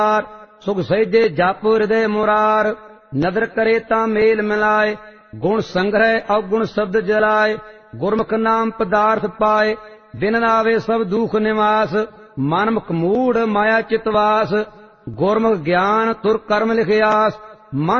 ਸੁਖ ਸਹਿਜੇ ਜਪ ਹਿਰਦੈ ਮੁਰਾਰ। ਨਦਰ ਕਰੇ ਤਾਂ ਮੇਲ ਮਿਲਾਏ, ਗੁਣ ਸੰਗ੍ਰਹਿ ਅਵਗੁਣ ਸ਼ਬਦ ਜਲਾਏ। ਗੁਰਮੁਖ ਨਾਮ ਪਦਾਰਥ ਪਾਏ, ਬਿਨ ਨਾਵੇ ਸਭ ਦੁਖ ਨਿਵਾਸ। ਮਨ ਮੁਖ ਮੂੜ ਮਾਇਆ ਚਿਤਵਾਸ, ਗੁਰਮੁਖ ਗਿਆਨ ਤੁਰ ਕਰਮ ਲਿਖਿਆਸ। ਮਨ